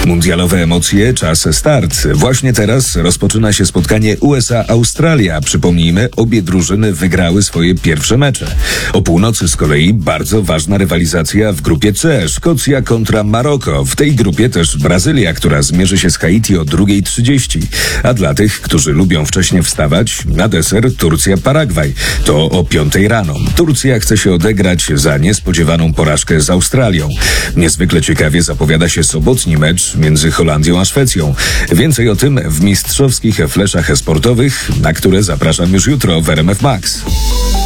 Mundialowe emocje, czas start. Właśnie teraz rozpoczyna się spotkanie USA-Australia. Przypomnijmy, obie drużyny wygrały swoje pierwsze mecze. O północy z kolei bardzo ważna rywalizacja w grupie C. Szkocja kontra Maroko. W tej grupie też Brazylia, która zmierzy się z Haiti o 2:30. A dla tych, którzy lubią wcześnie wstawać, na deser Turcja-Paragwaj. To o 5 rano. Turcja chce się odegrać za niespodziewaną porażkę z Australią. Niezwykle ciekawie zapowiada się sobotni mecz między Holandią a Szwecją. Więcej o tym w mistrzowskich fleszach sportowych, na które zapraszam już jutro w RMF Max.